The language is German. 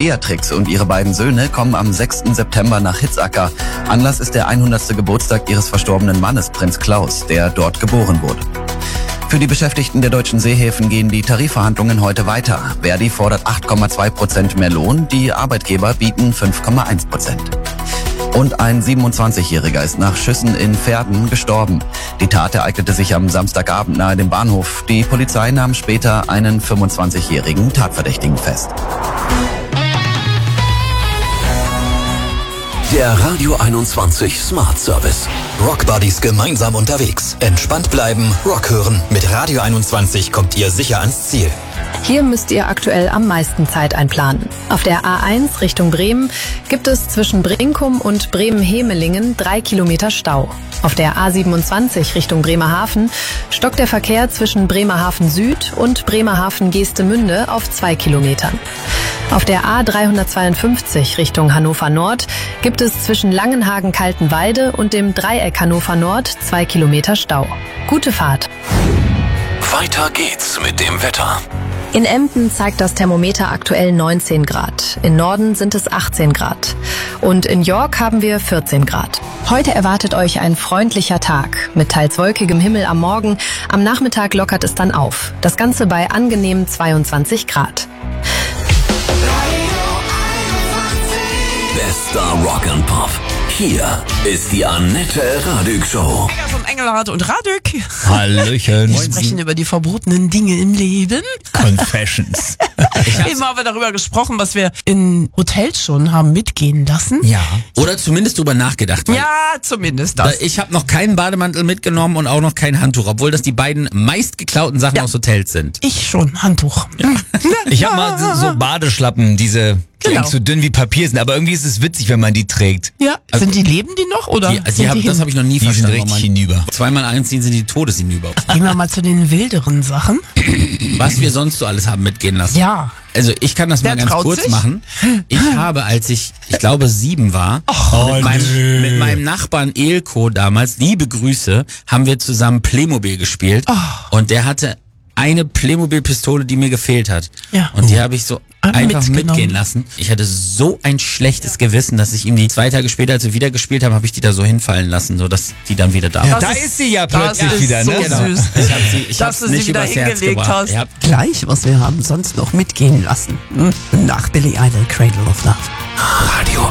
Beatrix und ihre beiden Söhne kommen am 6. September nach Hitzacker. Anlass ist der 100. Geburtstag ihres verstorbenen Mannes, Prinz Klaus, der dort geboren wurde. Für die Beschäftigten der deutschen Seehäfen gehen die Tarifverhandlungen heute weiter. Verdi fordert 8,2% mehr Lohn, die Arbeitgeber bieten 5,1%. Und ein 27-Jähriger ist nach Schüssen in Verden gestorben. Die Tat ereignete sich am Samstagabend nahe dem Bahnhof. Die Polizei nahm später einen 25-jährigen Tatverdächtigen fest. Der Radio 21 Smart Service. Rock Buddies gemeinsam unterwegs. Entspannt bleiben, Rock hören. Mit Radio 21 kommt ihr sicher ans Ziel. Hier müsst ihr aktuell am meisten Zeit einplanen. Auf der A1 Richtung Bremen gibt es zwischen Brinkum und Bremen-Hemelingen 3 Kilometer Stau. Auf der A27 Richtung Bremerhaven stockt der Verkehr zwischen Bremerhaven Süd und Bremerhaven Geestemünde auf 2 Kilometern. Auf der A352 Richtung Hannover Nord gibt es zwischen Langenhagen-Kaltenweide und dem Dreieck Hannover Nord 2 Kilometer Stau. Gute Fahrt. Weiter geht's mit dem Wetter. In Emden zeigt das Thermometer aktuell 19 Grad. In Norden sind es 18 Grad. Und in York haben wir 14 Grad. Heute erwartet euch ein freundlicher Tag mit teils wolkigem Himmel am Morgen. Am Nachmittag lockert es dann auf. Das Ganze bei angenehmen 22 Grad. Bester Rock and Pop. Hier ist die Annette Radig Show. Von Engelhardt und Radück. Hallöchen. Wir sprechen über die verbotenen Dinge im Leben. Confessions. Eben haben wir darüber gesprochen, was wir in Hotels schon haben mitgehen lassen. Ja. Oder zumindest drüber nachgedacht. Ja, zumindest das. Ich habe noch keinen Bademantel mitgenommen und auch noch kein Handtuch, obwohl das die beiden meist geklauten Sachen aus Hotels sind. Ich schon, Handtuch. Ja. Ich habe mal so Badeschlappen, die eigentlich so dünn wie Papier sind, aber irgendwie ist es witzig, wenn man die trägt. Ja, leben die noch oder? Das habe ich noch nie verstanden. Die sind richtig hinüber. 2x1 sind die Todes hinüber. Gehen wir mal zu den wilderen Sachen. Was wir sonst so alles haben mitgehen lassen. Ja. Also ich kann das mal ganz kurz machen. Ich habe, als ich glaube 7 war, mit meinem Nachbarn Elko damals, liebe Grüße, haben wir zusammen Playmobil gespielt. Und der hatte eine Playmobil-Pistole, die mir gefehlt hat. Ja. Und die habe ich so einfach mitgehen lassen. Ich hatte so ein schlechtes Gewissen, dass ich ihm die 2 Tage später, als wir wieder gespielt haben, habe ich die da so hinfallen lassen, so dass die dann wieder da war. Da ist sie ja plötzlich wieder, so ne? Süß. Ich habe sie nicht wieder übers Herz hingelegt gebracht. hast. Gleich, was wir haben sonst noch mitgehen lassen. Nach Billy Idol, Cradle of Love. Radio